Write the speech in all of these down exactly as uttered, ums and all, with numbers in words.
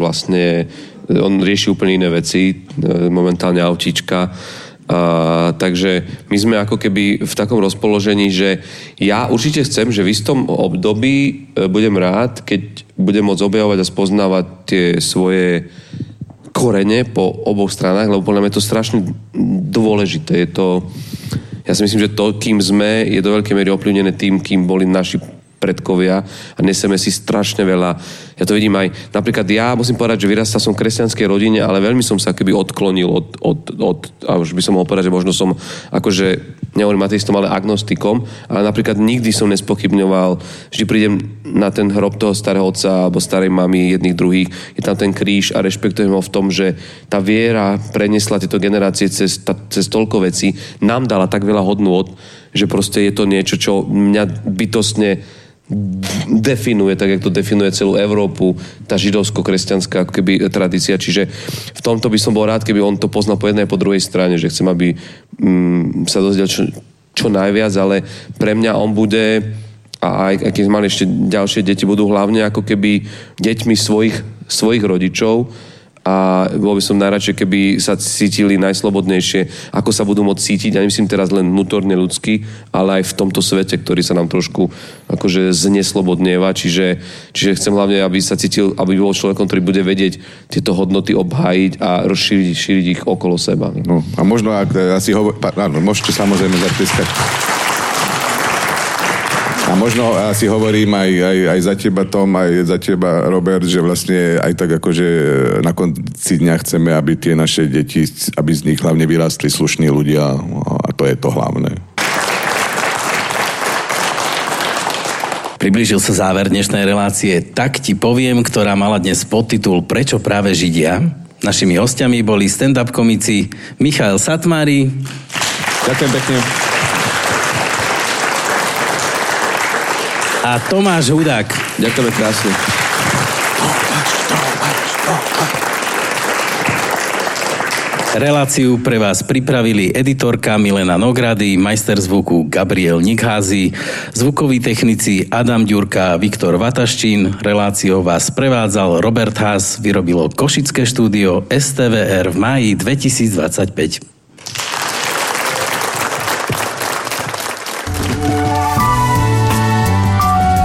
vlastne on rieši úplne iné veci, momentálne autíčka. Uh, takže my sme ako keby v takom rozpoložení, že ja určite chcem, že v istom období budem rád, keď budem môcť objavovať a spoznávať tie svoje korene po oboch stranách, lebo podľa mňa je to strašne dôležité. Je to, ja si myslím, že to, kým sme, je do veľkej miery ovplyvnené tým, kým boli naši predkovia a neseme si strašne veľa. Ja to vidím aj, napríklad ja musím povedať, že vyrastal som v kresťanskej rodine, ale veľmi som sa keby odklonil od, od, od a už by som mohol povedať, že možno som akože, nehovorím ateistom, ale agnostikom, ale napríklad nikdy som nespochybňoval, že prídem na ten hrob toho starého otca alebo starej mamy, jedných druhých, je tam ten kríž a rešpektujem ho v tom, že tá viera preniesla tieto generácie cez, ta, cez toľko vecí, nám dala tak veľa hodnôt, že proste je to niečo, čo mňa bytostne definuje, tak jak to definuje celú Európu, tá židovsko-kresťanská ako keby tradícia. Čiže v tomto by som bol rád, keby on to poznal po jednej a po druhej strane, že chcem, aby mm, sa dozvedel čo, čo najviac, ale pre mňa on bude, a aj keď mali ešte ďalšie deti, budú hlavne ako keby deťmi svojich, svojich rodičov, a bol by som najradšej, keby sa cítili najslobodnejšie, ako sa budú môcť cítiť, ja nemyslím teraz len vnútorne ľudský, ale aj v tomto svete, ktorý sa nám trošku akože zneslobodnieva, čiže, čiže chcem hlavne, aby sa cítil, aby bol človekom, ktorý bude vedieť tieto hodnoty obhájiť a rozšíriť šíriť ich okolo seba. No, a možno, ak asi hovor... Áno, môžete samozrejme zatleskať. A možno asi hovorím aj, aj, aj za teba, Tom, aj za teba, Robert, že vlastne aj tak akože na konci dňa chceme, aby tie naše deti, aby z nich hlavne vyrastli slušní ľudia, a to je to hlavné. Priblížil sa záver dnešnej relácie Tak ti poviem, ktorá mala dnes podtitul Prečo práve Židia? Našimi hostiami boli stand-up komici Michael Satmári. Ďakujem pekne. A Tomáš Hudák. Ďakujeme krásne. Reláciu pre vás pripravili editorka Milena Nogrady, majster zvuku Gabriel Nikházy, zvukoví technici Adam Ďurka, Viktor Vataščín. Reláciou vás prevádzal Robert Haas, vyrobilo Košické štúdio es té vé er v máji dvetisícdvadsaťpäť.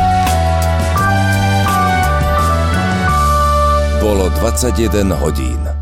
dvadsaťjeden hodín.